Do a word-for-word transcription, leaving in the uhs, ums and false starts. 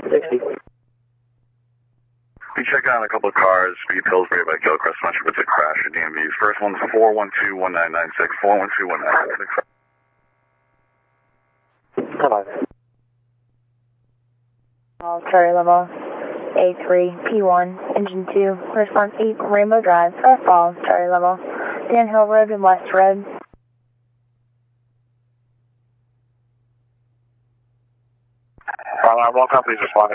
sixty. We checked on a couple of cars, B Pillsbury by Gilchrist. I'm not sure if it's a crash or D M Vs. First one's four one two one nine nine six, four one two one nine nine six. Hello. All Charlie level A three, P one, engine two, response eight, Rainbow Drive, Earth Falls, Charlie level, Dan Hill Road and West Road. Alarm, all companies responding.